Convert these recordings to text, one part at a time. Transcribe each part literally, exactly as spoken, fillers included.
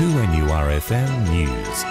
two N U R F M News.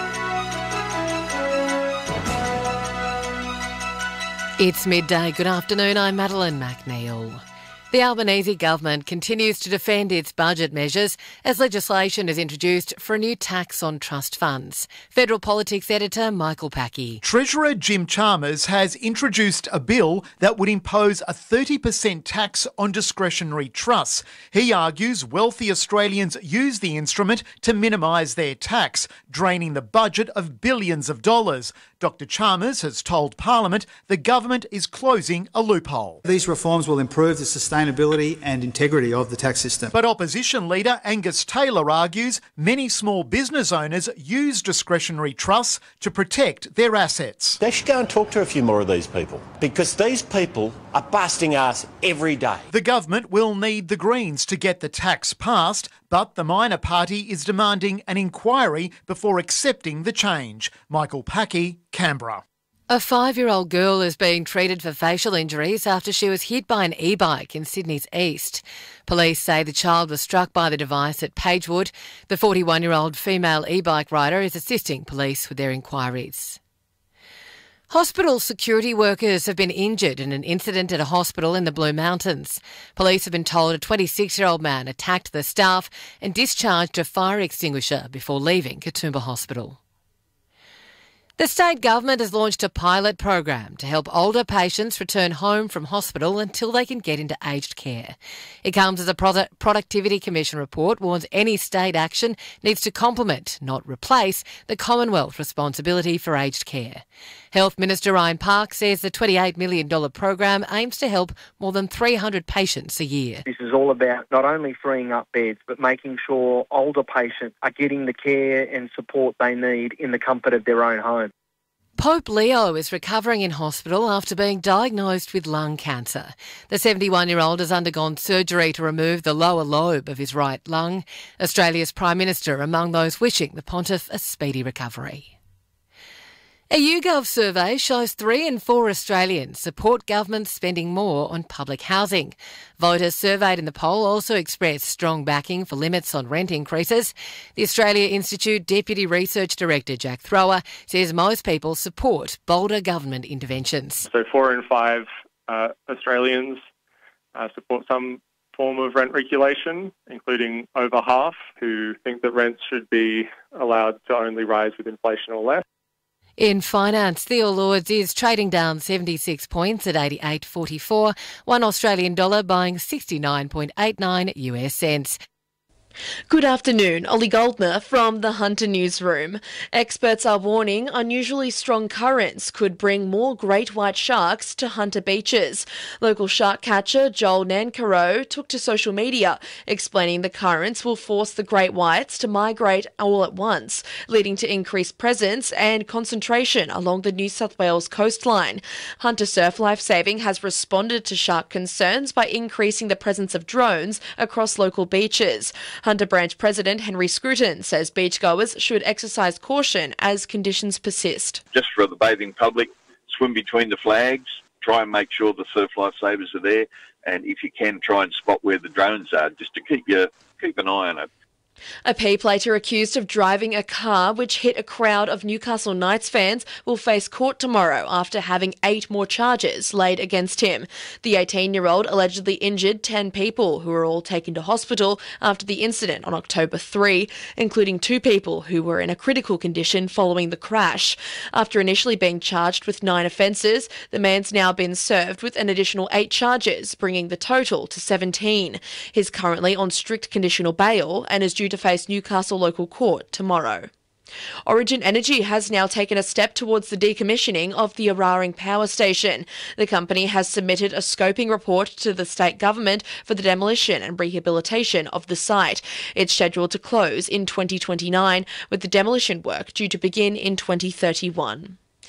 It's midday. Good afternoon. I'm Madeline McNeil. The Albanese government continues to defend its budget measures as legislation is introduced for a new tax on trust funds. Federal Politics editor Michael Packey. Treasurer Jim Chalmers has introduced a bill that would impose a thirty percent tax on discretionary trusts. He argues wealthy Australians use the instrument to minimise their tax, draining the budget of billions of dollars. Doctor Chalmers has told Parliament the government is closing a loophole. These reforms will improve the sustainability and integrity of the tax system. But opposition leader Angus Taylor argues many small business owners use discretionary trusts to protect their assets. They should go and talk to a few more of these people, because these people are busting ass every day. The government will need the Greens to get the tax passed, but the minor party is demanding an inquiry before accepting the change. Michael Packey, Canberra. A five-year-old girl is being treated for facial injuries after she was hit by an e-bike in Sydney's east. Police say the child was struck by the device at Pagewood. The forty-one-year-old female e-bike rider is assisting police with their inquiries. Hospital security workers have been injured in an incident at a hospital in the Blue Mountains. Police have been told a twenty-six-year-old man attacked the staff and discharged a fire extinguisher before leaving Katoomba Hospital. The state government has launched a pilot program to help older patients return home from hospital until they can get into aged care. It comes as a Productivity Commission report warns any state action needs to complement, not replace, the Commonwealth responsibility for aged care. Health Minister Ryan Park says the twenty-eight million dollars program aims to help more than three hundred patients a year. This is all about not only freeing up beds, but making sure older patients are getting the care and support they need in the comfort of their own home. Pope Leo is recovering in hospital after being diagnosed with lung cancer. The seventy-one-year-old has undergone surgery to remove the lower lobe of his right lung. Australia's Prime Minister among those wishing the Pontiff a speedy recovery. A YouGov survey shows three in four Australians support government spending more on public housing. Voters surveyed in the poll also expressed strong backing for limits on rent increases. The Australia Institute Deputy Research Director Jack Thrower says most people support bolder government interventions. So four in five uh, Australians uh, support some form of rent regulation, including over half who think that rents should be allowed to only rise with inflation or less. In finance, the All Ords is trading down seventy-six points at eighty-eight forty-four, one Australian dollar buying sixty-nine point eight nine U S cents. Good afternoon, Ollie Goldner from the Hunter Newsroom. Experts are warning unusually strong currents could bring more great white sharks to Hunter beaches. Local shark catcher Joel Nancaro took to social media, explaining the currents will force the great whites to migrate all at once, leading to increased presence and concentration along the New South Wales coastline. Hunter Surf Lifesaving has responded to shark concerns by increasing the presence of drones across local beaches. Hunter Branch President Henry Scruton says beachgoers should exercise caution as conditions persist. Just for the bathing public, swim between the flags, try and make sure the surf lifesavers are there, and if you can, try and spot where the drones are, just to keep you keep an eye on it. A P-plater accused of driving a car which hit a crowd of Newcastle Knights fans will face court tomorrow after having eight more charges laid against him. The eighteen-year-old allegedly injured ten people who were all taken to hospital after the incident on October third, including two people who were in a critical condition following the crash. After initially being charged with nine offences, the man's now been served with an additional eight charges, bringing the total to seventeen. He's currently on strict conditional bail and is due to face Newcastle local court tomorrow. Origin Energy has now taken a step towards the decommissioning of the Eraring Power Station. The company has submitted a scoping report to the state government for the demolition and rehabilitation of the site. It's scheduled to close in twenty twenty-nine, with the demolition work due to begin in twenty thirty-one.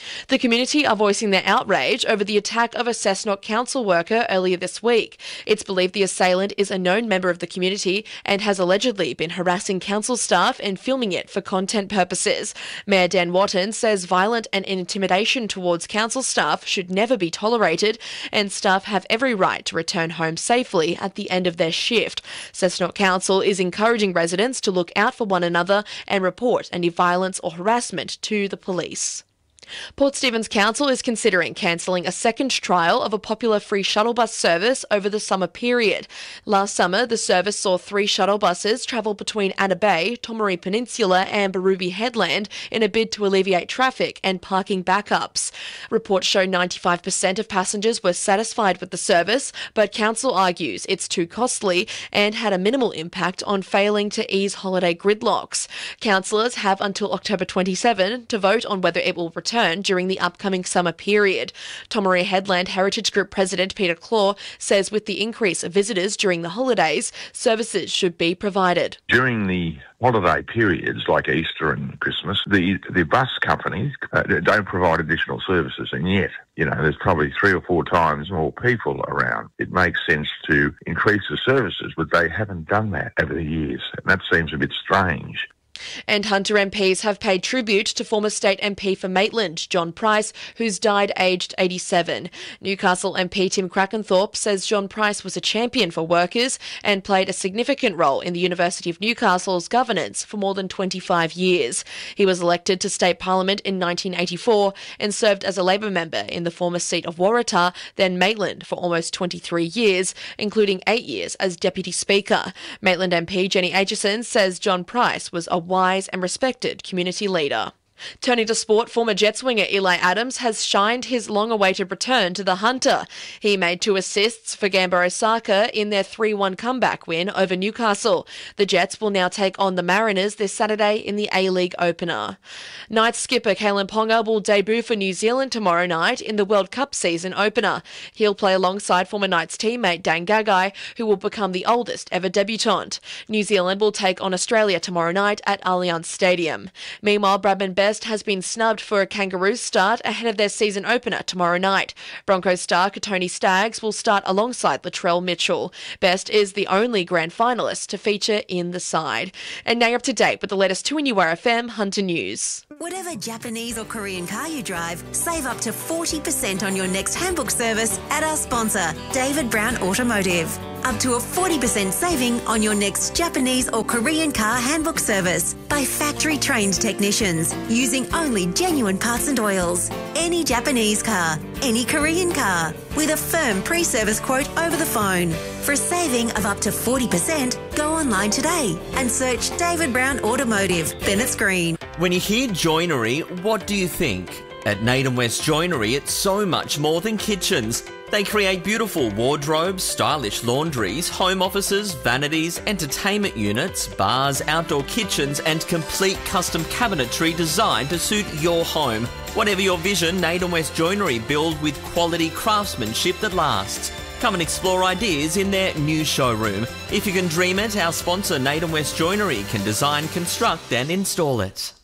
The community are voicing their outrage over the attack of a Cessnock council worker earlier this week. It's believed the assailant is a known member of the community and has allegedly been harassing council staff and filming it for content purposes. Mayor Dan Watton says violent and intimidation towards council staff should never be tolerated, and staff have every right to return home safely at the end of their shift. Cessnock Council is encouraging residents to look out for one another and report any violence or harassment to the police. Port Stephens Council is considering cancelling a second trial of a popular free shuttle bus service over the summer period. Last summer, the service saw three shuttle buses travel between Anna Bay, Tomaree Peninsula and Barubie Headland in a bid to alleviate traffic and parking backups. Reports show ninety-five percent of passengers were satisfied with the service, but Council argues it's too costly and had a minimal impact on failing to ease holiday gridlocks. Councillors have until October twenty-seventh to vote on whether it will return during the upcoming summer period. Tomaree Headland Heritage Group President Peter Claw says with the increase of visitors during the holidays, services should be provided. During the holiday periods like Easter and Christmas, the, the bus companies uh, don't provide additional services, and yet, you know, there's probably three or four times more people around. It makes sense to increase the services, but they haven't done that over the years, and that seems a bit strange. And Hunter M Ps have paid tribute to former state M P for Maitland, John Price, who's died aged eighty-seven. Newcastle M P Tim Crackenthorpe says John Price was a champion for workers and played a significant role in the University of Newcastle's governance for more than twenty-five years. He was elected to state parliament in nineteen eighty-four and served as a Labor member in the former seat of Waratah, then Maitland, for almost twenty-three years, including eight years as Deputy Speaker. Maitland M P Jenny Aitchison says John Price was a wise and respected community leader. Turning to sport, former Jets winger Eli Adams has shined his long-awaited return to the Hunter. He made two assists for Gamba Osaka in their three one comeback win over Newcastle. The Jets will now take on the Mariners this Saturday in the A-League opener. Knights skipper Kalen Ponga will debut for New Zealand tomorrow night in the World Cup season opener. He'll play alongside former Knights teammate Dan Gagai, who will become the oldest ever debutant. New Zealand will take on Australia tomorrow night at Allianz Stadium. Meanwhile, Bradman Best has been snubbed for a Kangaroos start ahead of their season opener tomorrow night. Broncos star Tony Staggs will start alongside Latrell Mitchell. Best is the only grand finalist to feature in the side. And now you're up to date with the latest two N U R F M Hunter News. Whatever Japanese or Korean car you drive, save up to forty percent on your next handbook service at our sponsor, David Brown Automotive. Up to a forty percent saving on your next Japanese or Korean car handbook service by factory-trained technicians using only genuine parts and oils. Any Japanese car, any Korean car, with a firm pre-service quote over the phone. For a saving of up to forty percent, go online today and search David Brown Automotive, Bennett's Green. When you hear joinery, what do you think? At Naden West Joinery, it's so much more than kitchens. They create beautiful wardrobes, stylish laundries, home offices, vanities, entertainment units, bars, outdoor kitchens, and complete custom cabinetry designed to suit your home. Whatever your vision, Naden West Joinery build with quality craftsmanship that lasts. Come and explore ideas in their new showroom. If you can dream it, our sponsor Naden West Joinery can design, construct and install it.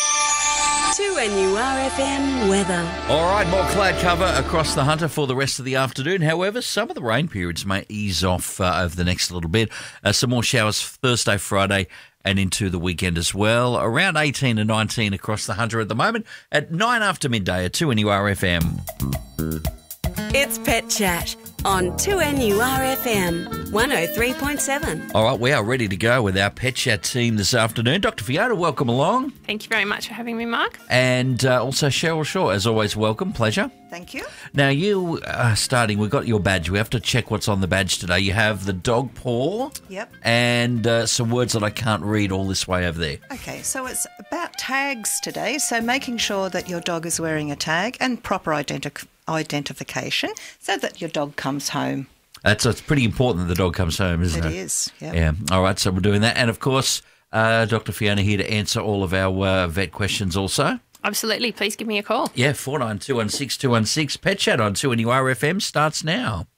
two N U R F M weather. All right, more cloud cover across the Hunter for the rest of the afternoon. However, some of the rain periods may ease off uh, over the next little bit. Uh, some more showers Thursday, Friday and into the weekend as well. Around eighteen to nineteen across the Hunter at the moment at nine after midday at two N U R F M. It's Pet Chat on two N U R F M one oh three point seven. All right, we are ready to go with our Pet Chat team this afternoon. Doctor Fiona, welcome along. Thank you very much for having me, Mark. And uh, also Cheryl Shaw, as always, welcome. Pleasure. Thank you. Now, you are starting, we've got your badge. We have to check what's on the badge today. You have the dog paw. Yep. And uh, some words that I can't read all this way over there. Okay, so it's about tags today. So making sure that your dog is wearing a tag and proper identi- identification so that your dog comes home. That's it's pretty important that the dog comes home, isn't it? It is, yep. Yeah. All right, so we're doing that. And, of course, uh, Doctor Fiona here to answer all of our uh, vet questions also. Absolutely. Please give me a call. Yeah, four nine two one six two one six. Pet Chat on two N U R F M starts now.